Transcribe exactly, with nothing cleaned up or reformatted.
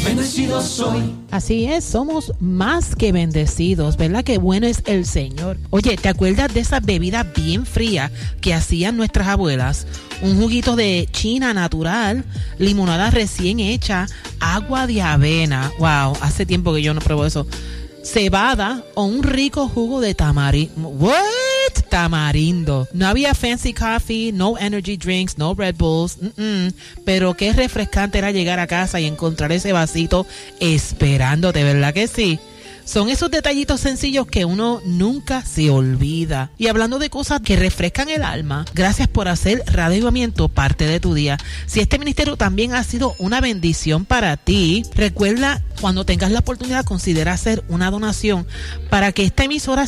bendecido soy. Así es, somos más que bendecidos, ¿verdad? Qué bueno es el Señor. Oye, ¿te acuerdas de esa bebida bien fría que hacían nuestras abuelas? Un juguito de china natural, limonada recién hecha, agua de avena. Wow, hace tiempo que yo no pruebo eso. Cebada o un rico jugo de tamarindo. What? Tamarindo. No había fancy coffee, no energy drinks, no Red Bulls. Mm-mm. Pero qué refrescante era llegar a casa y encontrar ese vasito esperándote, ¿verdad que sí? Son esos detallitos sencillos que uno nunca se olvida. Y hablando de cosas que refrescan el alma, gracias por hacer Radio Avivamiento parte de tu día. Si este ministerio también ha sido una bendición para ti, recuerda, cuando tengas la oportunidad, considera hacer una donación para que esta emisora